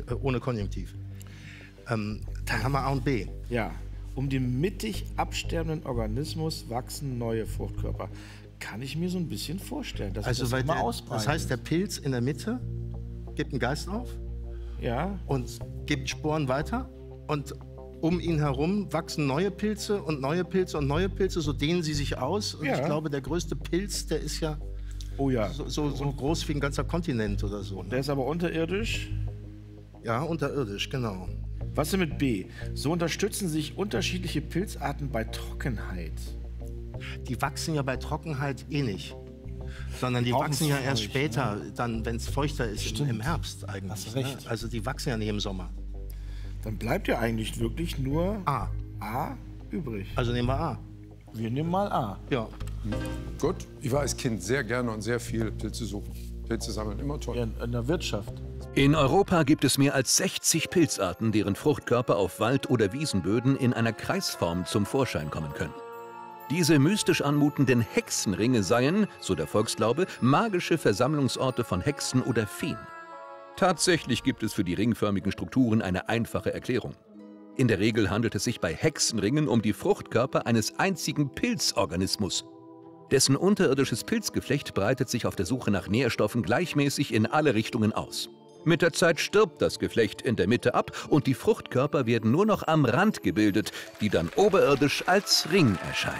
ohne Konjunktiv. Dann haben wir A und B. Ja. Um den mittig absterbenden Organismus wachsen neue Fruchtkörper. Kann ich mir so ein bisschen vorstellen, dass Also das weil immer ausbreitet. das heißt, der Pilz in der Mitte gibt einen Geist auf und gibt Sporen weiter. Und um ihn herum wachsen neue Pilze und neue Pilze und neue Pilze. So dehnen sie sich aus. Und ich glaube, der größte Pilz, der ist ja, so groß wie ein ganzer Kontinent oder so. Ne? Der ist aber unterirdisch? Ja, unterirdisch, genau. Was denn mit B? So unterstützen sich unterschiedliche Pilzarten bei Trockenheit. Die wachsen ja bei Trockenheit eh nicht. Sondern die Brauchen wachsen ja feucht, erst später, ne? dann, wenn es feuchter ist, im Herbst eigentlich. Hast recht. Ne? Also die wachsen ja nicht im Sommer. Dann bleibt ja eigentlich wirklich nur A. Übrig. Also nehmen wir A. Wir nehmen mal A. Ja. Gut, ich war als Kind sehr gerne und sehr viel Pilze suchen. Pilze sammeln, immer toll. Ja, in der Wirtschaft. In Europa gibt es mehr als 60 Pilzarten, deren Fruchtkörper auf Wald- oder Wiesenböden in einer Kreisform zum Vorschein kommen können. Diese mystisch anmutenden Hexenringe seien, so der Volksglaube, magische Versammlungsorte von Hexen oder Feen. Tatsächlich gibt es für die ringförmigen Strukturen eine einfache Erklärung. In der Regel handelt es sich bei Hexenringen um die Fruchtkörper eines einzigen Pilzorganismus. Dessen unterirdisches Pilzgeflecht breitet sich auf der Suche nach Nährstoffen gleichmäßig in alle Richtungen aus. Mit der Zeit stirbt das Geflecht in der Mitte ab und die Fruchtkörper werden nur noch am Rand gebildet, die dann oberirdisch als Ring erscheinen.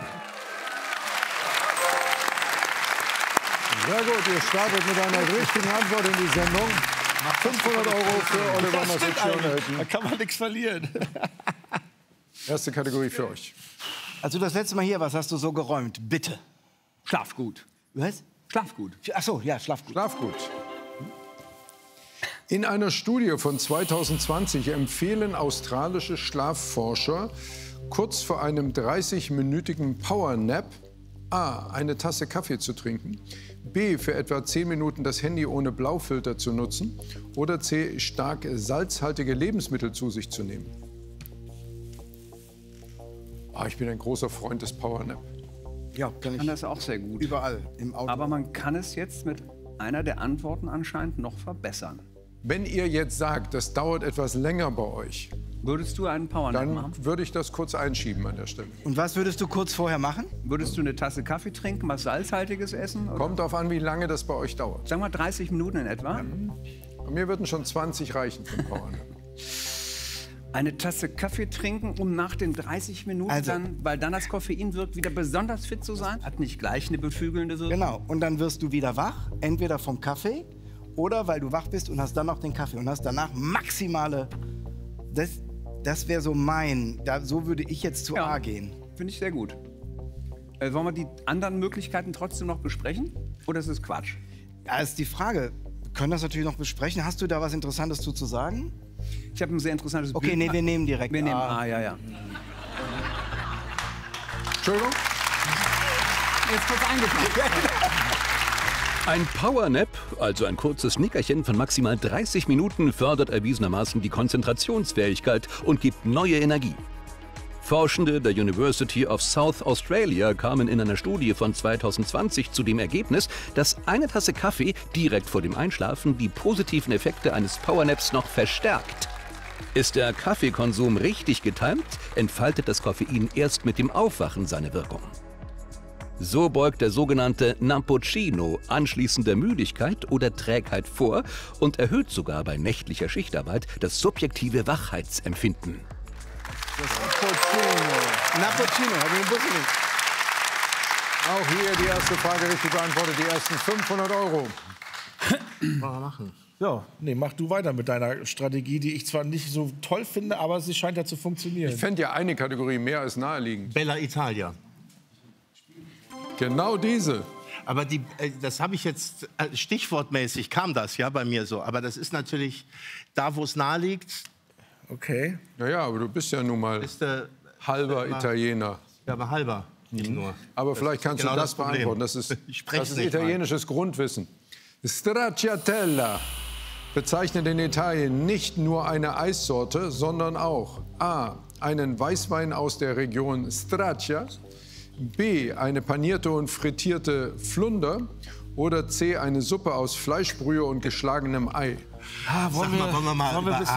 Sehr gut, ihr startet mit einer richtigen Antwort in die Sendung. 500 € für Oliver Masaccione. Da kann man nichts verlieren. Erste Kategorie für euch. Als du das letzte Mal hier warst, hast du so geräumt. Bitte. Schlafgut. Was? Schlafgut. Ach so, ja, Schlafgut. Schlafgut. In einer Studie von 2020 empfehlen australische Schlafforscher kurz vor einem 30-minütigen Powernap A. eine Tasse Kaffee zu trinken, B. für etwa 10 Minuten das Handy ohne Blaufilter zu nutzen oder C. stark salzhaltige Lebensmittel zu sich zu nehmen. Ich bin ein großer Freund des Powernap. Ja, Ich kann das auch sehr gut. überall im Auto. Aber man kann es jetzt mit einer der Antworten anscheinend noch verbessern. Wenn ihr jetzt sagt, das dauert etwas länger bei euch, Würdest du einen Powernap dann machen? würde ich das kurz einschieben an der Stelle. Und was würdest du kurz vorher machen? Würdest du eine Tasse Kaffee trinken, was Salzhaltiges essen? Oder? Kommt darauf an, wie lange das bei euch dauert. Sagen wir 30 Minuten in etwa. Mir würden schon 20 reichen für den Powernap. Eine Tasse Kaffee trinken, um nach den 30 Minuten Also- dann, weil dann das Koffein wirkt, wieder besonders fit zu sein? Hat nicht gleich eine beflügelnde Wirkung? Genau. Und dann wirst du wieder wach, entweder vom Kaffee oder weil du wach bist und hast dann noch den Kaffee und hast danach maximale. Das wäre so so würde ich jetzt zu A gehen. Finde ich sehr gut. Wollen wir die anderen Möglichkeiten trotzdem noch besprechen? Oder ist es Quatsch? Ja, ist die Frage. Wir können das natürlich noch besprechen. Hast du da was Interessantes zu sagen? Ich habe ein sehr interessantes Okay, Bild. nee, wir nehmen direkt Wir nehmen A. ja. Entschuldigung? Jetzt kurz eingepackt. Ein Powernap, also ein kurzes Nickerchen von maximal 30 Minuten, fördert erwiesenermaßen die Konzentrationsfähigkeit und gibt neue Energie. Forschende der University of South Australia kamen in einer Studie von 2020 zu dem Ergebnis, dass eine Tasse Kaffee direkt vor dem Einschlafen die positiven Effekte eines Powernaps noch verstärkt. Ist der Kaffeekonsum richtig getimt, entfaltet das Koffein erst mit dem Aufwachen seine Wirkung. So beugt der sogenannte Nappuccino anschließender Müdigkeit oder Trägheit vor und erhöht sogar bei nächtlicher Schichtarbeit das subjektive Wachheitsempfinden. Nappuccino, habe ich im Bus nicht. Auch hier die erste Frage richtig beantwortet, die ersten 500 €. Machen. Ja, nee, mach du weiter mit deiner Strategie, die ich zwar nicht so toll finde, aber sie scheint ja zu funktionieren. Ich fände ja eine Kategorie mehr als naheliegend. Bella Italia. Genau diese. Aber das habe ich jetzt, stichwortmäßig kam das ja bei mir so. Aber das ist natürlich da, wo es nahe liegt. Okay. Ja, aber du bist ja nun mal Ist der halber Italiener. Ja, aber halber. Nicht nur. Aber vielleicht kannst du genau das das Problem. beantworten. Das ist, Ich spreche das ist es nicht mal. italienisches Grundwissen. Stracciatella bezeichnet in Italien nicht nur eine Eissorte, sondern auch A. einen Weißwein aus der Region Straccia, B. eine panierte und frittierte Flunder oder C. eine Suppe aus Fleischbrühe und geschlagenem Ei. Wollen wir mal Wollen wir über bis